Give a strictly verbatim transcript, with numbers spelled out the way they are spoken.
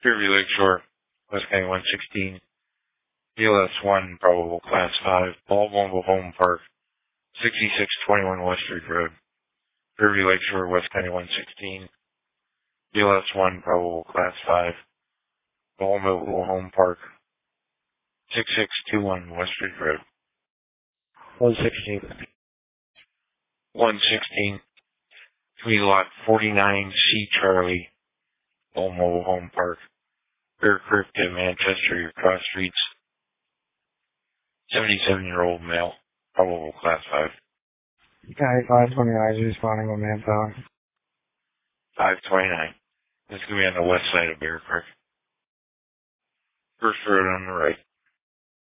Fairview Lakeshore, West County one sixteen. B L S one, probable class five. Ball Mobile Home Park, sixty-six twenty-one West Street Road. Fairview Lakeshore, West County one sixteen. B L S one, probable class five. Ball Mobile Home Park, sixty-six twenty-one West Street Road. one sixteen. one sixteen. Community Lot forty-nine C Charlie, Ball Mobile Home Park. Bear Creek to Manchester, your cross streets. seventy-seven-year-old male, probable class five. County five twenty-nine is responding with manpower. five twenty-nine. This is going to be on the west side of Bear Creek. First road on the right.